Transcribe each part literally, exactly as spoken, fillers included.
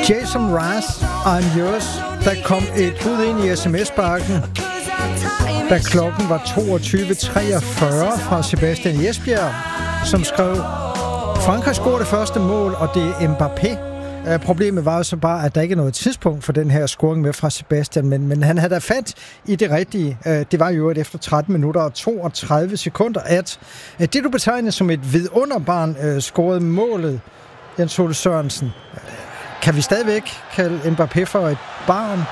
Jason Mraz, I'm Yours. Der kom et bud ind i sms-bakken, da klokken var toogtyve treogfyrre fra Sebastian Jesbjerg, som skrev: Frankrig scorede det første mål, og det er Mbappé. Problemet var jo så bare, at der ikke er noget tidspunkt for den her scoring med fra Sebastian, men, men han havde da fat i det rigtige. Det var jo efter tretten minutter og toogtredive sekunder, at det, du betegner som et vidunderbarn, scorede målet, Jens Ole Sørensen. Kan vi stadigvæk kalde Mbappé for et barn?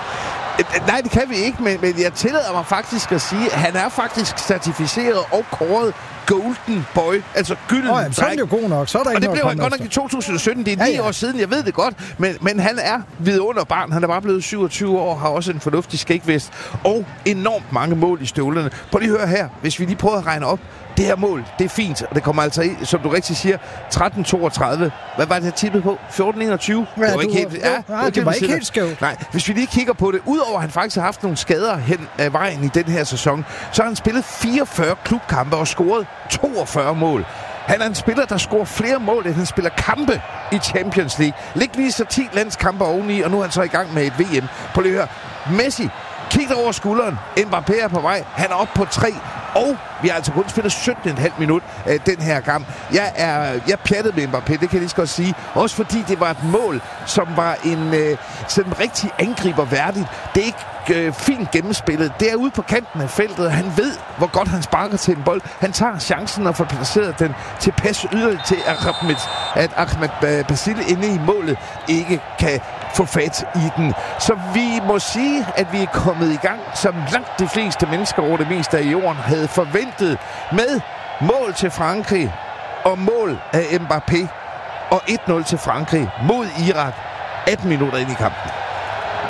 Nej, det kan vi ikke, men, men jeg tillader mig faktisk at sige, at han er faktisk certificeret og kåret Golden Boy, altså gylden oh, jamen, så er han jo god nok. Så er der og ikke det blev han godt nok i to tusind og sytten. Det er ni ja, ja. år siden, jeg ved det godt. Men, men han er vidunderbarn. Han er bare blevet syvogtyve år, har også en fornuftig skægvest og enormt mange mål i støvlerne. Prøv lige at høre her, hvis vi lige prøver at regne op. Det her mål, det er fint, og det kommer altså i, som du rigtig siger, tretten toogtredive. Hvad var det her tippet på? fjorten enogtyve? Ja, det var ikke helt, ja, ja, det, det var ikke helt skævt. Nej, hvis vi lige kigger på det, udover at han faktisk har haft nogle skader hen ad vejen i den her sæson, så har han spillet fireogfyrre klubkampe og scoret toogfyrre mål. Han er en spiller, der scorer flere mål, end han spiller kampe i Champions League. Lig lige så ti landskampe oveni, og nu er han så i gang med et V M. Prøv lige at høre. Messi, kig over skulderen. Mbappé er på vej. Han er oppe på tre. Og vi har altså kun spillet sytten komma fem minut øh, den her kamp. Jeg er jeg pjattet med Mbappé, det kan jeg lige så godt sige. Også fordi det var et mål, som var en øh, sådan rigtig angriberværdigt. Det er ikke øh, fint gennemspillet. Det er ude på kanten af feltet, og han ved, hvor godt han sparker til en bold. Han tager chancen og får placeret den til pas yderligt til, Ahmed, at Ahmed Basile inde i målet ikke kan få fat i den. Så vi må sige, at vi er kommet i gang, som langt de fleste mennesker over det meste af jorden havde forventet, med mål til Frankrig og mål af Mbappé og et nul til Frankrig mod Irak atten minutter ind i kampen.